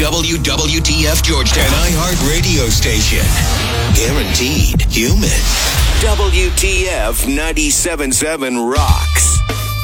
WWTF Georgetown, an iHeart radio station. Guaranteed human. WTF 97.7 rocks.